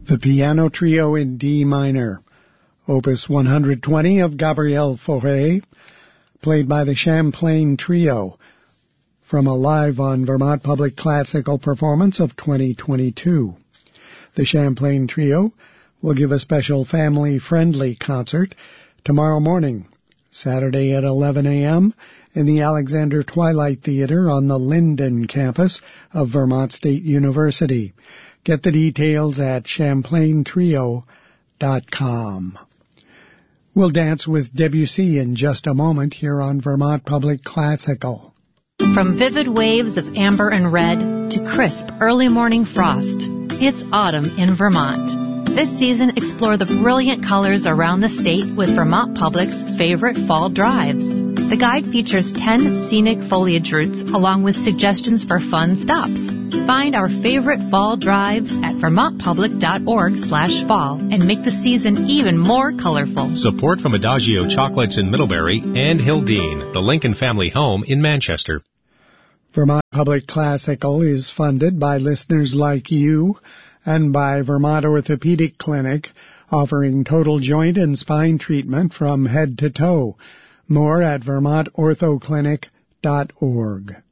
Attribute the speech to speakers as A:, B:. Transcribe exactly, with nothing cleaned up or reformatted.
A: The Piano Trio in D minor, Opus one hundred twenty of Gabriel Fauré, played by the Champlain Trio, from a live on Vermont Public Classical performance of twenty twenty-two. The Champlain Trio will give a special family-friendly concert tomorrow morning, Saturday at eleven a.m., in the Alexander Twilight Theater on the Linden campus of Vermont State University. Get the details at champlain trio dot com. We'll dance with Debussy in just a moment here on Vermont Public Classical.
B: From vivid waves of amber and red to crisp early morning frost, it's autumn in Vermont. This season, explore the brilliant colors around the state with Vermont Public's favorite fall drives. The guide features ten scenic foliage routes along with suggestions for fun stops. Find our favorite fall drives at vermont public dot org slash fall and make the season even more colorful.
C: Support from Adagio Chocolates in Middlebury and Hildene, the Lincoln family home in Manchester.
A: Vermont Public Classical is funded by listeners like you and by Vermont Orthopedic Clinic, offering total joint and spine treatment from head to toe. More at vermont ortho clinic dot org.